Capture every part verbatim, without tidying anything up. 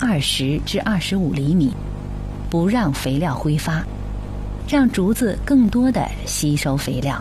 二十至二十五厘米，不让肥料挥发，让竹子更多的吸收肥料。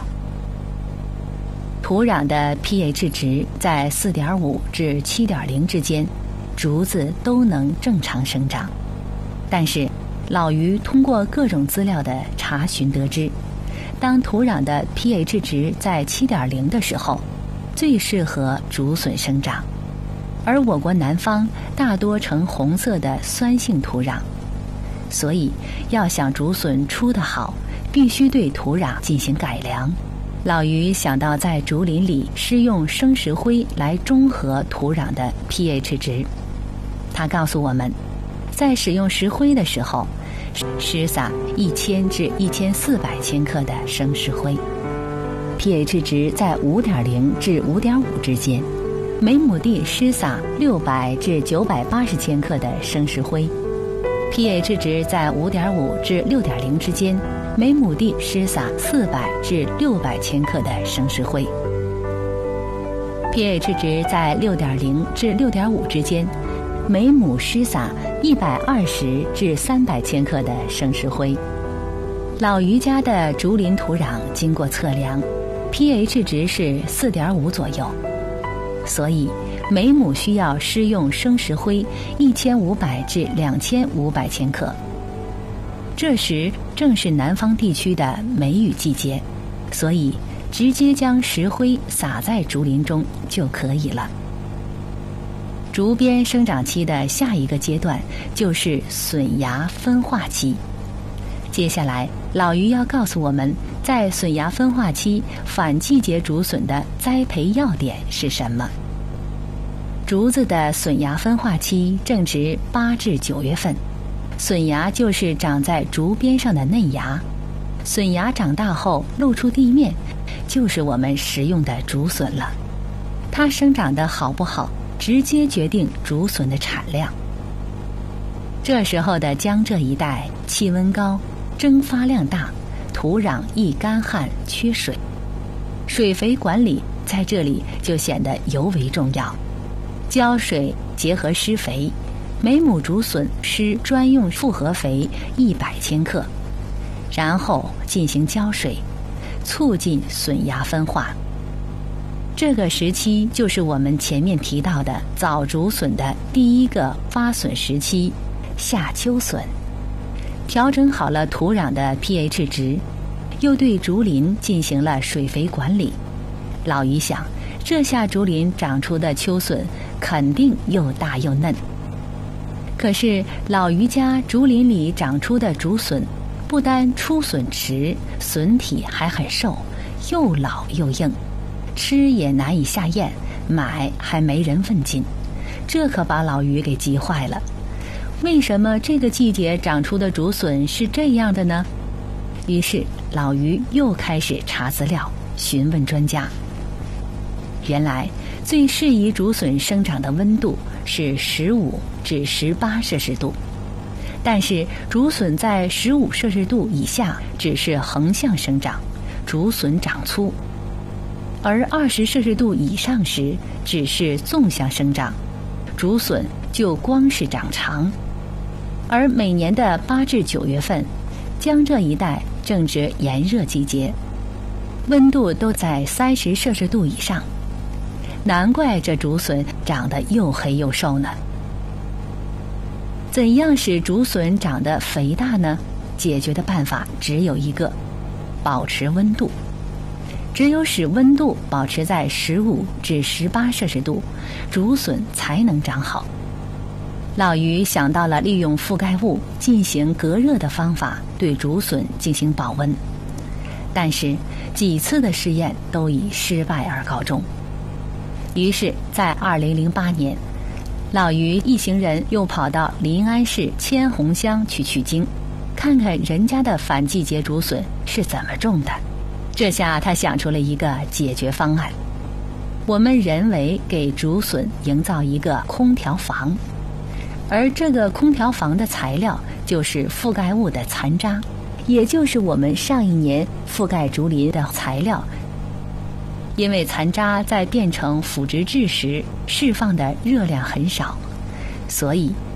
土壤的 pH 值在 四点五 至 七点零 之间，竹子都能正常生长。但是老于通过各种资料的查询得知，当土壤的 pH 值在 七点零 的时候，最适合竹笋生长。而我国南方大多呈红色的酸性土壤，所以要想竹笋出得好，必须对土壤进行改良。老于想到在竹林里施用生石灰来中和土壤的 pH 值。他告诉我们，在使用石灰的时候，施撒一千至一千四百千克的生石灰， pH 值在 五点零 至 五点五 之间，每亩地施撒六百至九百八十千克的生石灰， pH 值在 五点五 至 六点零 之间，每亩地施撒四百至六百千克的生石灰， pH 值在 六点零 至 六点五 之间，每亩施撒一百二十至三百千克的生石灰。老于家的竹林土壤经过测量， pH 值是 四点五 左右，所以每亩需要施用生石灰一千五百至两千五百千克。这时正是南方地区的梅雨季节，所以直接将石灰撒在竹林中就可以了。竹编生长期的下一个阶段就是笋芽分化期。接下来老于要告诉我们，在笋芽分化期反季节竹笋的栽培要点是什么。竹子的笋芽分化期正值八至九月份，笋芽就是长在竹边上的嫩芽，笋芽长大后露出地面，就是我们食用的竹笋了。它生长得好不好，直接决定竹笋的产量。这时候的江浙一带气温高，蒸发量大，土壤易干旱缺水，水肥管理在这里就显得尤为重要。浇水结合施肥，每亩竹笋施专用复合肥一百千克，然后进行浇水，促进笋芽分化。这个时期就是我们前面提到的早竹笋的第一个发笋时期，夏秋笋。调整好了土壤的 pH 值，又对竹林进行了水肥管理。老于想，这下竹林长出的秋笋肯定又大又嫩。可是老于家竹林里长出的竹笋，不单出笋迟，笋体还很瘦，又老又硬，吃也难以下咽，买还没人问津，这可把老于给急坏了。为什么这个季节长出的竹笋是这样的呢？于是老于又开始查资料，询问专家。原来最适宜竹笋生长的温度是十五至十八摄氏度，但是竹笋在十五摄氏度以下只是横向生长，竹笋长粗，而二十摄氏度以上时只是纵向生长，竹笋就光是长长。而每年的八至九月份，江浙一带正值炎热季节，温度都在三十摄氏度以上，难怪这竹笋长得又黑又瘦呢。怎样使竹笋长得肥大呢？解决的办法只有一个，保持温度。只有使温度保持在十五至十八摄氏度，竹笋才能长好。老于想到了利用覆盖物进行隔热的方法对竹笋进行保温，但是几次的试验都以失败而告终。于是在二零零八年，老于一行人又跑到临安市千红乡去取经，看看人家的反季节竹笋是怎么种的。这下他想出了一个解决方案，我们人为给竹笋营造一个空调房，而这个空调房的材料就是覆盖物的残渣，也就是我们上一年覆盖竹林的材料。因为残渣在变成腐殖质时释放的热量很少，所以